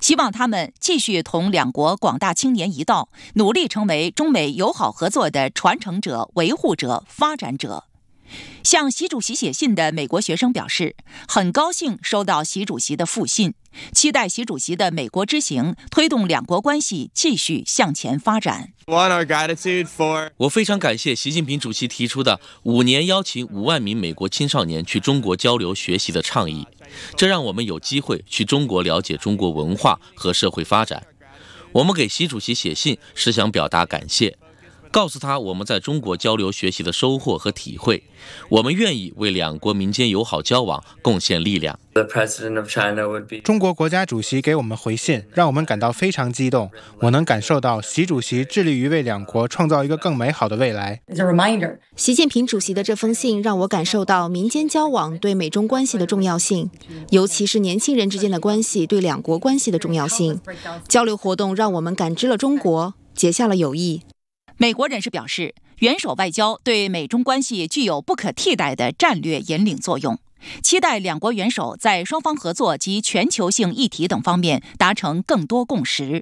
希望他们继续同两国广大青年一道，努力成为中美友好合作的传承者、维护者、发展者。向习主席写信的美国学生表示，很高兴收到习主席的复信，期待习主席的美国之行推动两国关系继续向前发展。 我非常感谢习近平主席提出的5年邀请5万名美国青少年去中国交流学习的倡议，这让我们有机会去中国了解中国文化和社会发展。我们给习主席写信是想表达感谢，告诉他我们在中国交流学习的收获和体会，我们愿意为两国民间友好交往贡献力量。 中国国家主席给我们回信，让我们感到非常激动。我能感受到习主席致力于为两国创造一个更美好的未来。 习近平主席的这封信让我感受到民间交往对美中关系的重要性，尤其是年轻人之间的关系对两国关系的重要性。交流活动让我们感知了中国，结下了友谊。 美国人士表示，元首外交对美中关系具有不可替代的战略引领作用，期待两国元首在双方合作及全球性议题等方面达成更多共识。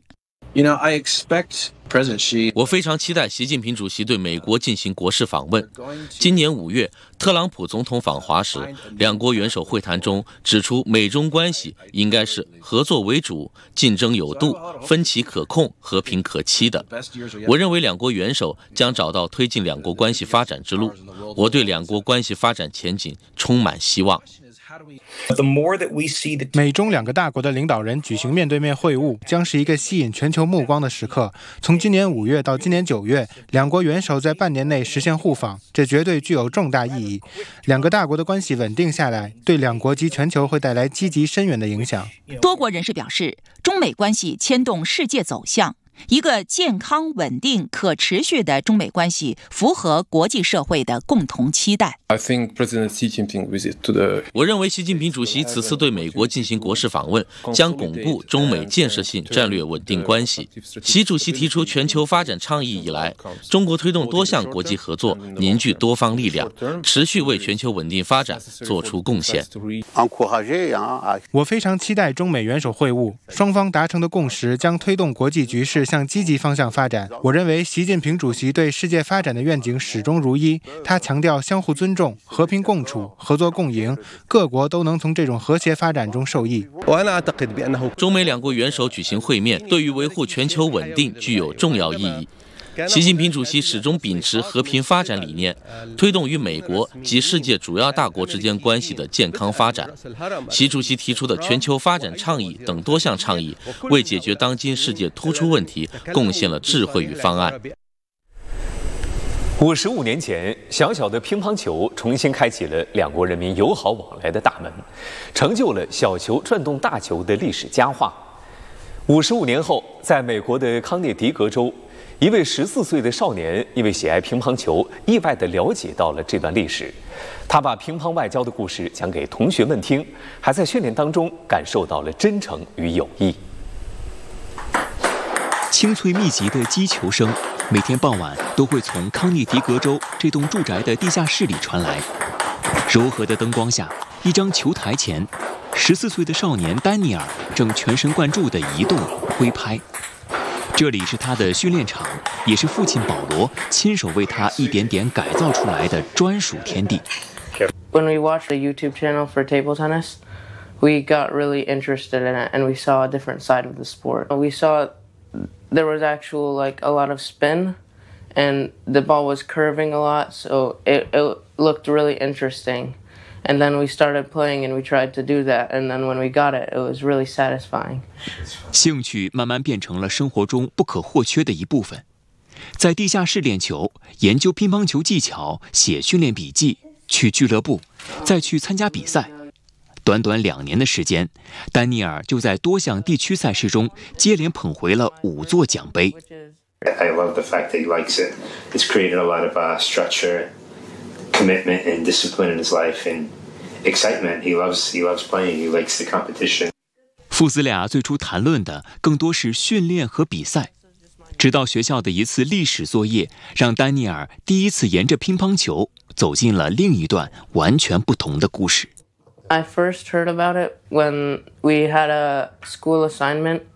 我非常期待习近平主席对美国进行国事访问。今年5月，特朗普总统访华时，两国元首会谈中指出，美中关系应该是合作为主、竞争有度、分歧可控、和平可期的。我认为两国元首将找到推进两国关系发展之路。我对两国关系发展前景充满希望。 美中两个大国的领导人举行面对面会晤，将是一个吸引全球目光的时刻。从今年5月到今年9月，两国元首在半年内实现互访，这绝对具有重大意义。两个大国的关系稳定下来，对两国及全球会带来积极深远的影响。 多国人士表示，中美关系牵动世界走向。一个健康、稳定、可持续的中美关系符合国际社会的共同期待。 我认为习近平主席此次对美国进行国事访问，将巩固中美建设性战略稳定关系。习主席提出全球发展倡议以来，中国推动多项国际合作，凝聚多方力量，持续为全球稳定发展做出贡献。 我非常期待中美元首会晤，双方达成的共识将推动国际局势向积极方向发展。我认为习近平主席对世界发展的愿景始终如一，他强调相互尊重、和平共处、合作共赢，各国都能从这种和谐发展中受益。 中美两国元首举行会面，对于维护全球稳定具有重要意义。习近平主席始终秉持和平发展理念，推动与美国及世界主要大国之间关系的健康发展。习主席提出的全球发展倡议等多项倡议，为解决当今世界突出问题贡献了智慧与方案。 55年前，小小的乒乓球重新开启了两国人民友好往来的大门，成就了小球转动大球的历史佳话。55年后，在美国的康涅狄格州，一位14岁的少年因为喜爱乒乓球，意外地了解到了这段历史。他把乒乓外交的故事讲给同学们听，还在训练当中感受到了真诚与友谊。 清脆密集的击球声，每天傍晚都会从康涅狄格州这栋住宅的地下室里传来。柔和的灯光下，一张球台前，14岁的少年丹尼尔正全神贯注地移动、挥拍。这里是他的训练场，也是父亲保罗亲手为他一点点改造出来的专属天地。 When we watched the YouTube channel for table tennis, we got really interested in it, and we saw a different side of the sport. We saw there was actual like a lot of spin, and the ball was curving a lot, so it looked really interesting. And then we started playing and we tried to do that, and then when we got it, it was really satisfying. 兴趣慢慢变成了生活中不可或缺的一部分。在地下室练球，研究乒乓球技巧，写训练笔记，去俱乐部，再去参加比赛。短短2年的时间，丹尼尔就在多项地区赛事中接连捧回了5座奖杯。 I love the fact that he likes it. It's created a lot of structure, commitment, and discipline in his life, and excitement. He loves playing. He likes the competition. 父子俩最初谈论的更多是训练和比赛，直到学校的一次历史作业，让丹尼尔第一次沿着乒乓球走进了另一段完全不同的故事。 I first heard about it when we had a school assignment